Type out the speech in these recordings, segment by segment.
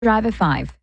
Drive at 5.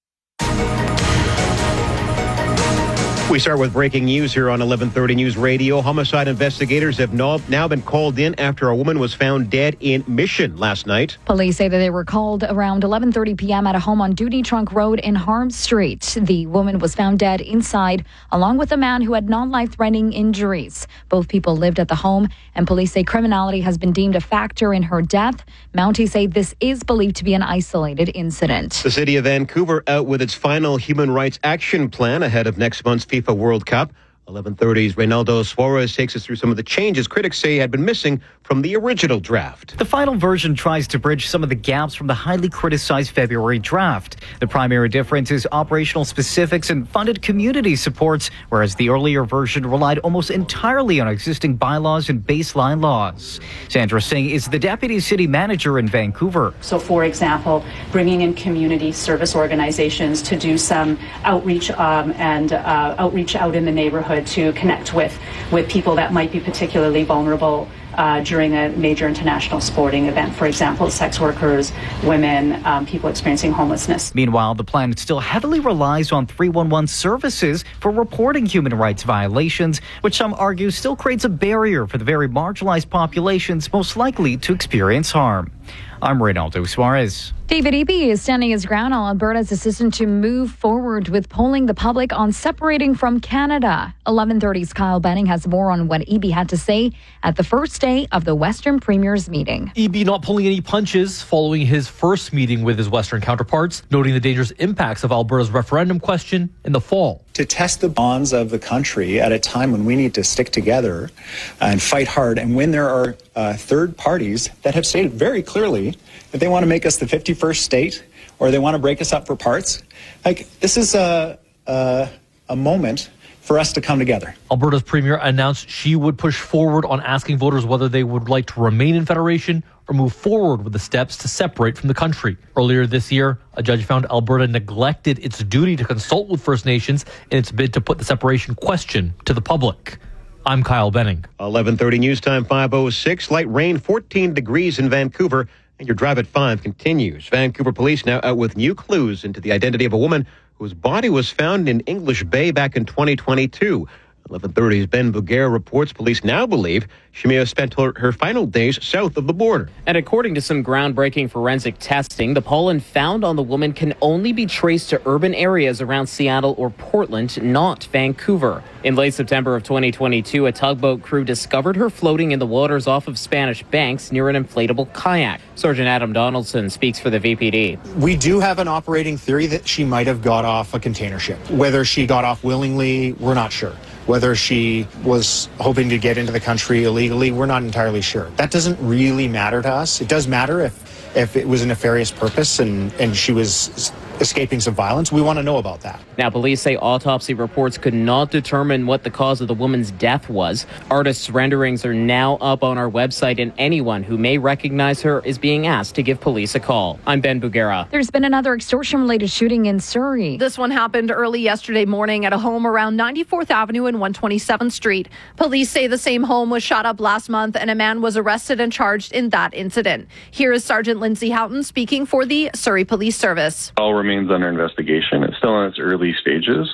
We start with breaking news here on 1130 News Radio. Homicide investigators have now been called in after a woman was found dead in Mission last night. Police say that they were called around 11:30 p.m. at a home on Duty Trunk Road in Harms Street. The woman was found dead inside, along with a man who had non-life-threatening injuries. Both people lived at the home, and police say criminality has been deemed a factor in her death. Mounties say this is believed to be an isolated incident. The city of Vancouver out with its final human rights action plan ahead of next month's FIFA World Cup. 1130's Reynaldo Suarez takes us through some of the changes critics say had been missing from the original draft. The final version tries to bridge some of the gaps from the highly criticized February draft. The primary difference is operational specifics and funded community supports, whereas the earlier version relied almost entirely on existing bylaws and baseline laws. Sandra Singh is the deputy city manager in Vancouver. So, for example, bringing in community service organizations to do some outreach outreach out in the neighborhood to connect with people that might be particularly vulnerable during a major international sporting event. For example, sex workers, women, people experiencing homelessness. Meanwhile, the plan still heavily relies on 311 services for reporting human rights violations, which some argue still creates a barrier for the very marginalized populations most likely to experience harm. I'm Reynaldo Suarez. David Eby is standing his ground on Alberta's decision to move forward with polling the public on separating from Canada. 1130's Kyle Benning has more on what Eby had to say at the first day of the Western Premier's meeting. Eby not pulling any punches following his first meeting with his Western counterparts, noting the dangerous impacts of Alberta's referendum question in the fall. To test the bonds of the country at a time when we need to stick together and fight hard, and when there are third parties that have stated very clearly that they want to make us the 51st state or they want to break us up for parts. This is a moment for us to come together. Alberta's premier announced she would push forward on asking voters whether they would like to remain in federation or move forward with the steps to separate from the country. Earlier this year, a judge found Alberta neglected its duty to consult with First Nations in its bid to put the separation question to the public. I'm Kyle Benning. 1130 News Time 5:06. Light rain, 14 degrees in Vancouver. And your drive at 5 continues. Vancouver police now out with new clues into the identity of a woman whose body was found in English Bay back in 2022. 1130's Ben Bugera reports police now believe she may have spent her final days south of the border. And according to some groundbreaking forensic testing, the pollen found on the woman can only be traced to urban areas around Seattle or Portland, not Vancouver. In late September of 2022, a tugboat crew discovered her floating in the waters off of Spanish Banks near an inflatable kayak. Sergeant Adam Donaldson speaks for the VPD. We do have an operating theory that she might have got off a container ship. Whether she got off willingly, we're not sure. Whether she was hoping to get into the country illegally, we're not entirely sure. That doesn't really matter to us. It does matter if it was a nefarious purpose and she was escaping some violence. We want to know about that. Now, police say autopsy reports could not determine what the cause of the woman's death was. Artists' renderings are now up on our website, and anyone who may recognize her is being asked to give police a call. I'm Ben Bugera. There's been another extortion-related shooting in Surrey. This one happened early yesterday morning at a home around 94th Avenue and 127th Street. Police say the same home was shot up last month, and a man was arrested and charged in that incident. Here is Sergeant Lindsay Houghton speaking for the Surrey Police Service. All remains under investigation. It's still in its early stages,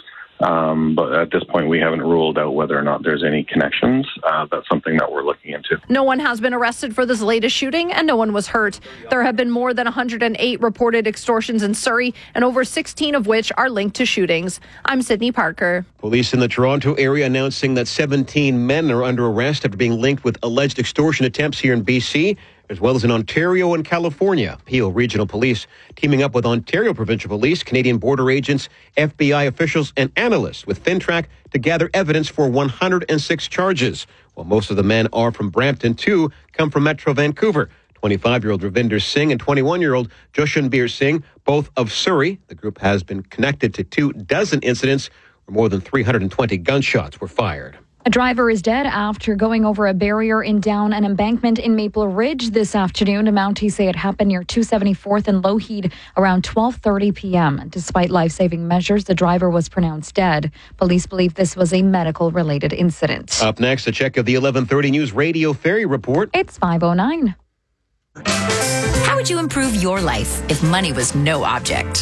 but at this point we haven't ruled out whether or not there's any connections. That's something that we're looking into. No one has been arrested for this latest shooting, and no one was hurt. There have been more than 108 reported extortions in Surrey, and over 16 of which are linked to shootings. I'm Sydney Parker. Police in the Toronto area announcing that 17 men are under arrest after being linked with alleged extortion attempts here in BC, as well as in Ontario and California. Peel Regional Police teaming up with Ontario Provincial Police, Canadian border agents, FBI officials, and analysts with FinTrack to gather evidence for 106 charges. While most of the men are from Brampton, two come from Metro Vancouver. 25-year-old Ravinder Singh and 21-year-old Joshanbir Singh, both of Surrey. The group has been connected to 24 incidents where more than 320 gunshots were fired. A driver is dead after going over a barrier in down an embankment in Maple Ridge this afternoon. Mounties say it happened near 274th and Lougheed around 12:30 p.m. Despite life-saving measures, the driver was pronounced dead. Police believe this was a medical-related incident. Up next, a check of the 1130 News Radio Ferry Report. It's 5:09. How would you improve your life if money was no object?